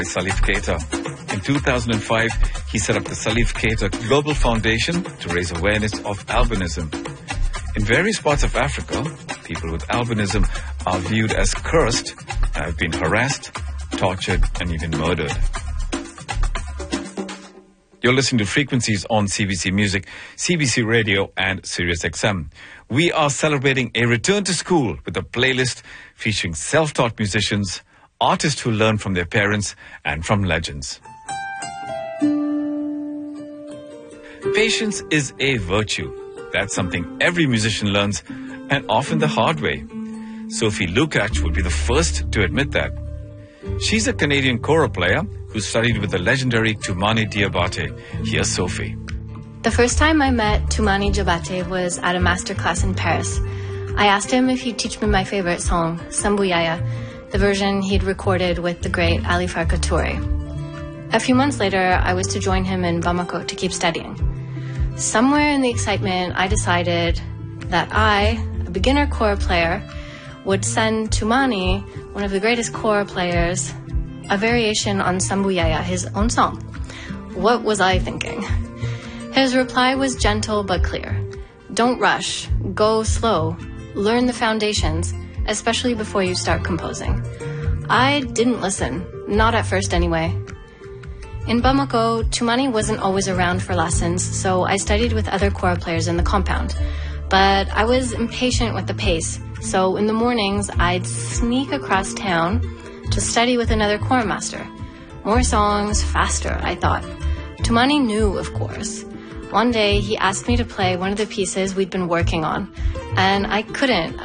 Salif Keita. In 2005, he set up the Salif Keita Global Foundation to raise awareness of albinism. In various parts of Africa, people with albinism are viewed as cursed and have been harassed, tortured, and even murdered. You're listening to Frequencies on CBC Music, CBC Radio, and Sirius XM. We are celebrating a return to school with a playlist featuring self-taught musicians, artists who learn from their parents, and from legends. Patience is a virtue. That's something every musician learns, and often the hard way. Sophie Lukacs will be the first to admit that. She's a Canadian kora player who studied with the legendary Toumani Diabaté. Here's Sophie. The first time I met Toumani Diabaté was at a masterclass in Paris. I asked him if he'd teach me my favorite song, Sambou Yaya, the version he'd recorded with the great Ali Farka Touré. A few months later, I was to join him in Bamako to keep studying. Somewhere in the excitement, I decided that I, a beginner kora player, would send Toumani, one of the greatest kora players, a variation on Sambou Yaya, his own song. What was I thinking? His reply was gentle but clear. Don't rush, go slow, learn the foundations, especially before you start composing. I didn't listen, not at first anyway. In Bamako, Toumani wasn't always around for lessons, so I studied with other kora players in the compound. But I was impatient with the pace, so in the mornings I'd sneak across town to study with another kora master. More songs, faster, I thought. Toumani knew, of course. One day he asked me to play one of the pieces we'd been working on, and I couldn't.